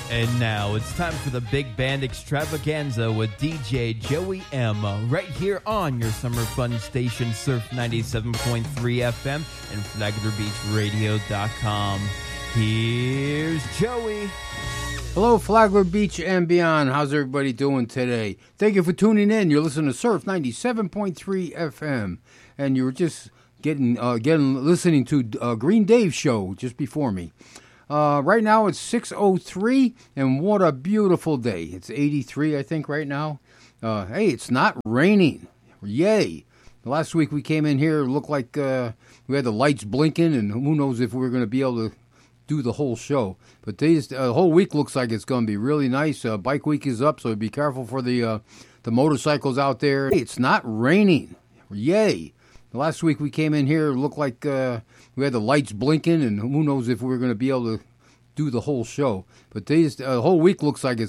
And now it's time for the Big Band Extravaganza with DJ Joey M. Right here on your summer fun station, Surf 97.3 FM and FlaglerBeachRadio.com. Here's Joey. Hello, Flagler Beach and beyond. How's everybody doing today? Thank you for tuning in. You're listening to Surf 97.3 FM, and you were just listening to Green Dave's show just before me. Right now it's 6:03, and what a beautiful day. It's 83, I think, right now. Hey, it's not raining. Yay. Last week we came in here, it looked like we had the lights blinking, and who knows if we were going to be able to do the whole show. But the whole week looks like it's going to be really nice. Bike week is up, so be careful for the motorcycles out there. Hey, it's not raining. Yay. Last week we came in here, it looked like we had the lights blinking, and who knows if we were going to be able to do the whole show. But the whole week looks like it's